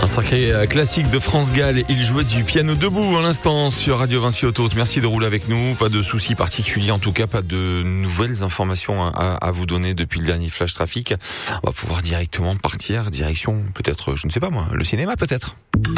Un sacré classique de France Gall. Il jouait du piano debout à l'instant sur Radio Vinci Autoroute. Merci de rouler avec nous. Pas de soucis particuliers, en tout cas pas de nouvelles informations à vous donner depuis le dernier flash trafic. On va pouvoir directement partir, direction peut-être, je ne sais pas moi, le cinéma peut-être.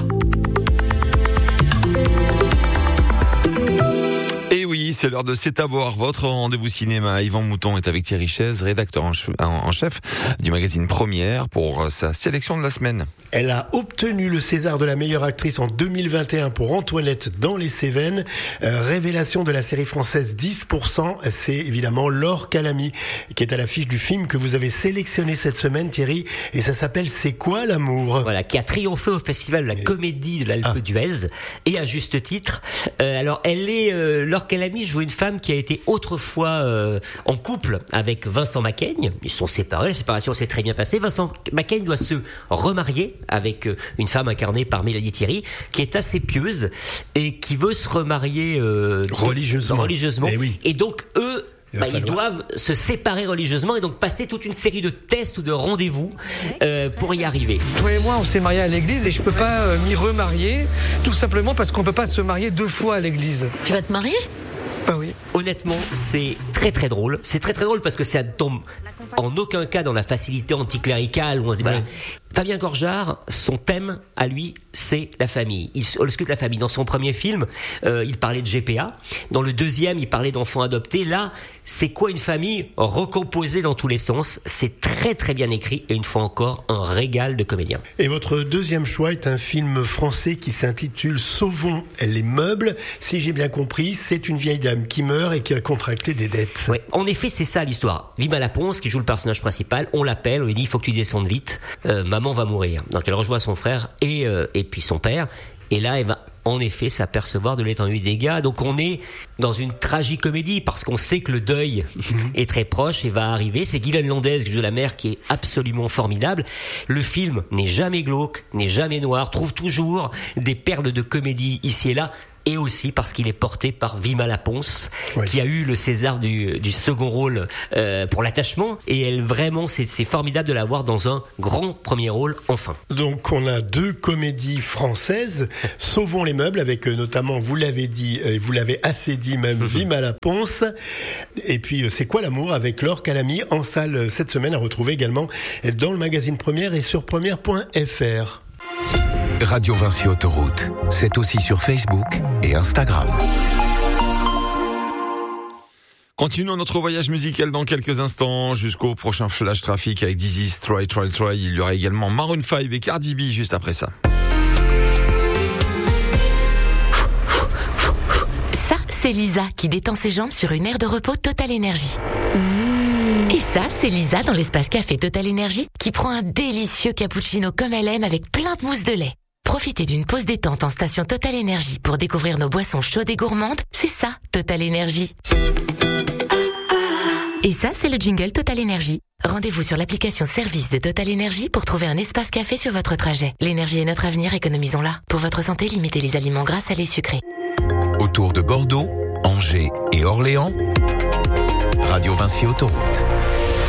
Et oui, c'est l'heure de C'est à voir, votre rendez-vous cinéma. Yvan Mouton est avec Thierry Chaise, rédacteur en chef du magazine Première, pour sa sélection de la semaine. Elle a obtenu le César de la meilleure actrice en 2021 pour Antoinette dans les Cévennes. Révélation de la série française 10%, c'est évidemment Laure Calamy qui est à l'affiche du film que vous avez sélectionné cette semaine, Thierry, et ça s'appelle C'est quoi l'amour ? Voilà, qui a triomphé au festival de la comédie de l'Alpe d'Huez, et à juste titre. Alors, Laure Calamy joue une femme qui a été autrefois en couple avec Vincent Macaigne. Ils sont séparés, la séparation s'est très bien passée. Vincent Macaigne doit se remarier avec une femme incarnée par Mélanie Thierry, qui est assez pieuse et qui veut se remarier religieusement. Eh oui. Et donc eux, ils doivent se séparer religieusement et donc passer toute une série de tests ou de rendez-vous pour y arriver. Toi et moi, on s'est mariés à l'église et je peux pas m'y remarier, tout simplement parce qu'on peut pas se marier 2 fois à l'église. Tu vas te marier ? Bah oui. Honnêtement, c'est très très drôle. C'est très très drôle parce que ça tombe en aucun cas dans la facilité anticléricale où on se dit voilà. Fabien Gorjard, son thème à lui, c'est la famille. Il ausculte la famille. Dans son premier film, il parlait de GPA. Dans le deuxième, il parlait d'enfants adoptés. Là, c'est quoi une famille recomposée dans tous les sens ? C'est très très bien écrit et une fois encore, un régal de comédien. Et votre deuxième choix est un film français qui s'intitule Sauvons les meubles. Si j'ai bien compris, c'est une vieille dame qui meurt et qui a contracté des dettes. Oui, en effet, c'est ça l'histoire. Vima Laponce, qui joue le personnage principal, on l'appelle, on lui dit il faut que tu descendes vite. Maman va mourir. Donc elle rejoint son frère et puis son père. Et là, elle va en effet s'apercevoir de l'étendue des dégâts. Donc on est dans une tragicomédie parce qu'on sait que le deuil est très proche et va arriver. C'est Guylaine Landès qui joue la mère qui est absolument formidable. Le film n'est jamais glauque, n'est jamais noir, trouve toujours des perles de comédie ici et là. Et aussi parce qu'il est porté par Vima Laponce, qui a eu le César du second rôle pour l'attachement. Et elle, vraiment, c'est formidable de la voir dans un grand premier rôle, enfin. Donc on a 2 comédies françaises, Sauvons les meubles, avec notamment, vous l'avez dit, vous l'avez assez dit même, Vima Laponce. Et puis C'est quoi l'amour, avec Laure Calamy, en salle cette semaine, à retrouver également dans le magazine Première et sur première.fr. Radio Vinci Autoroute, c'est aussi sur Facebook et Instagram. Continuons notre voyage musical dans quelques instants jusqu'au prochain Flash Trafic avec Dizzy, Try. Il y aura également Maroon 5 et Cardi B juste après ça. Ça, c'est Lisa qui détend ses jambes sur une aire de repos Total Energy. Et ça, c'est Lisa dans l'espace café Total Energy qui prend un délicieux cappuccino comme elle aime avec plein de mousse de lait. Profitez d'une pause détente en station Total Energy pour découvrir nos boissons chaudes et gourmandes. C'est ça, Total Energy. Et ça, c'est le jingle Total Energy. Rendez-vous sur l'application service de Total Energy pour trouver un espace café sur votre trajet. L'énergie est notre avenir, économisons-la. Pour votre santé, limitez les aliments gras, salés, sucrés. Autour de Bordeaux, Angers et Orléans, Radio Vinci Autoroute.